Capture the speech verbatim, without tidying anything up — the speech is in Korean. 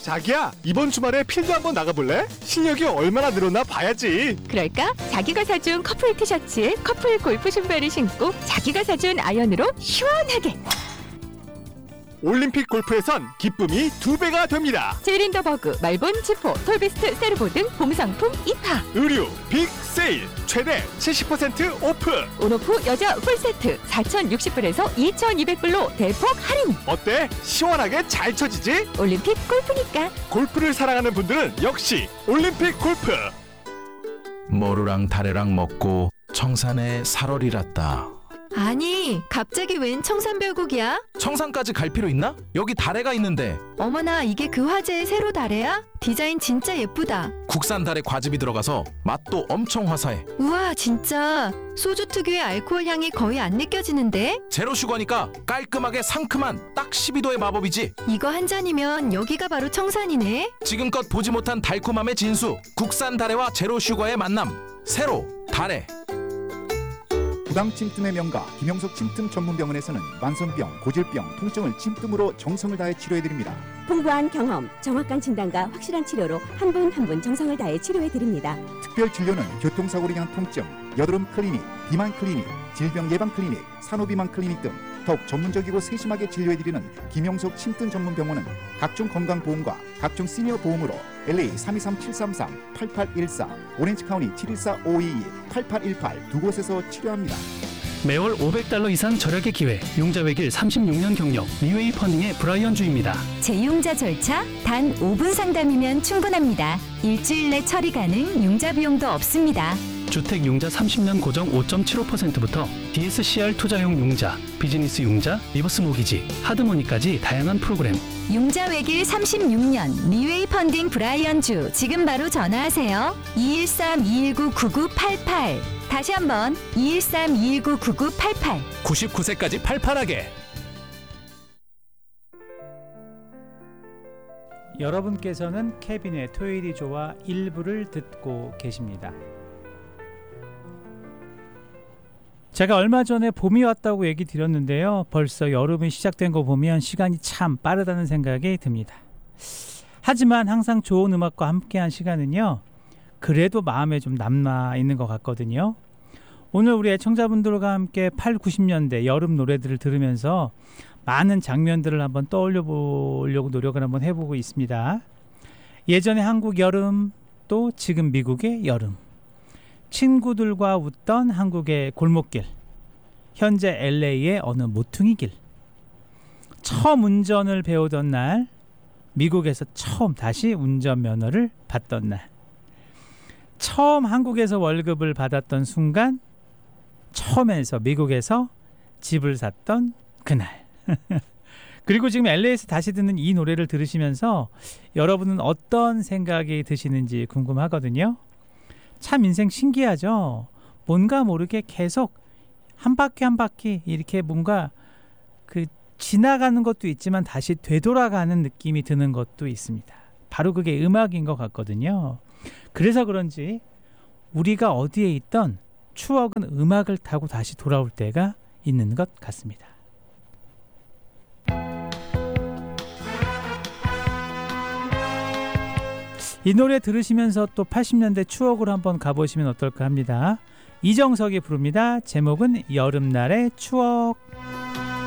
자기야, 이번 주말에 필드 한번 나가볼래? 실력이 얼마나 늘었나 봐야지. 그럴까? 자기가 사준 커플 티셔츠에 커플 골프 신발을 신고 자기가 사준 아이언으로 시원하게. 올림픽 골프에선 기쁨이 두 배가 됩니다. 제일인더버그, 말본, 지포, 톨비스트, 세르보 등 봄상품 입하. 의류 빅 세일 최대 칠십 퍼센트 오프. 온오프 여자 풀세트 사천육십 불에서 이천이백 불로 대폭 할인. 어때? 시원하게 잘 쳐지지? 올림픽 골프니까. 골프를 사랑하는 분들은 역시 올림픽 골프. 모루랑 다래랑 먹고 청산에 살얼이랐다. 아니, 갑자기 웬 청산별곡이야? 청산까지 갈 필요 있나? 여기 다래가 있는데. 어머나, 이게 그 화제의 세로 다래야? 디자인 진짜 예쁘다. 국산 다래 과즙이 들어가서 맛도 엄청 화사해. 우와, 진짜 소주 특유의 알코올 향이 거의 안 느껴지는데? 제로 슈거니까 깔끔하게 상큼한 딱 십이 도의 마법이지. 이거 한 잔이면 여기가 바로 청산이네. 지금껏 보지 못한 달콤함의 진수, 국산 다래와 제로 슈거의 만남. 세로 다래. 부당 침뜸의 명가 김영석 침뜸 전문병원에서는 만성병, 고질병, 통증을 침뜸으로 정성을 다해 치료해드립니다. 풍부한 경험, 정확한 진단과 확실한 치료로 한 분 한 분 정성을 다해 치료해드립니다. 특별 진료는 교통사고로 인한 통증, 여드름 클리닉, 비만 클리닉, 질병 예방 클리닉, 산후비만 클리닉 등 더욱 전문적이고 세심하게 진료해드리는 김영석 침뜸 전문병원은 각종 건강보험과 각종 시니어 보험으로 엘에이 삼이삼 칠삼삼 팔팔일사, 오렌지카운티 칠일사 오이이 팔팔일팔 두 곳에서 치료합니다. 매월 오백 달러 이상 절약의 기회, 융자 외길 삼십육 년 경력, 미웨이 펀딩의 브라이언 주입니다. 재융자 절차 단 오 분 상담이면 충분합니다. 일주일 내 처리 가능, 융자 비용도 없습니다. 주택 융자 삼십 년 고정 오 점 칠오 퍼센트부터 디에스씨알 투자용 융자, 비즈니스 융자, 리버스 모기지, 하드머니까지 다양한 프로그램. 융자 외길 삼십육 년 미웨이 펀딩 브라이언 주, 지금 바로 전화하세요. 이일삼 이일구 구구팔팔. 다시 한번 이일삼 이일구 구구팔팔. 구십구 세까지 팔팔하게. 여러분께서는 케빈의 토요일이 좋아 일부를 듣고 계십니다. 제가 얼마 전에 봄이 왔다고 얘기 드렸는데요. 벌써 여름이 시작된 거 보면 시간이 참 빠르다는 생각이 듭니다. 하지만 항상 좋은 음악과 함께한 시간은요, 그래도 마음에 좀 남아 있는 것 같거든요. 오늘 우리 애청자분들과 함께 팔, 구십 년대 여름 노래들을 들으면서 많은 장면들을 한번 떠올려 보려고 노력을 한번 해보고 있습니다. 예전의 한국 여름, 또 지금 미국의 여름. 친구들과 웃던 한국의 골목길, 현재 엘에이의 어느 모퉁이 길. 처음 운전을 배우던 날, 미국에서 처음 다시 운전면허를 받던 날. 처음 한국에서 월급을 받았던 순간, 처음에서 미국에서 집을 샀던 그날. 그리고 지금 엘에이에서 다시 듣는 이 노래를 들으시면서 여러분은 어떤 생각이 드시는지 궁금하거든요. 참 인생 신기하죠. 뭔가 모르게 계속 한 바퀴 한 바퀴 이렇게 뭔가 그 지나가는 것도 있지만 다시 되돌아가는 느낌이 드는 것도 있습니다. 바로 그게 음악인 것 같거든요. 그래서 그런지 우리가 어디에 있던 추억은 음악을 타고 다시 돌아올 때가 있는 것 같습니다. 이 노래 들으시면서 또 팔십 년대 추억으로 한번 가보시면 어떨까 합니다. 이정석이 부릅니다. 제목은 여름날의 추억.